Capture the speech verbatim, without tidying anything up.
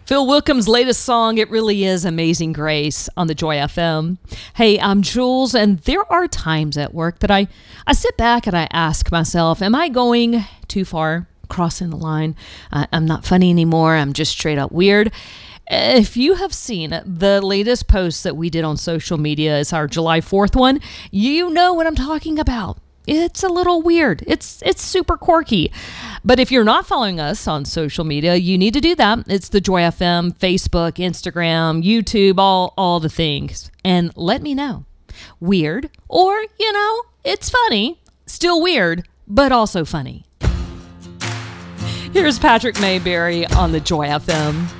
Phil Wickham's latest song, It Really Is Amazing Grace, on the Joy F M. Hey, I'm Jules, and there are times at work that I, I sit back and I ask myself, am I going too far, crossing the line? Uh, I'm not funny anymore. I'm just straight up weird. If you have seen the latest post that we did on social media, it's our July fourth one, you know what I'm talking about. It's a little weird. It's it's super quirky. But if you're not following us on social media, you need to do that. It's the Joy F M, Facebook, Instagram, YouTube, all, all the things. And let me know. Weird, or, you know, it's funny. Still weird, but also funny. Here's Patrick Mayberry on the Joy F M.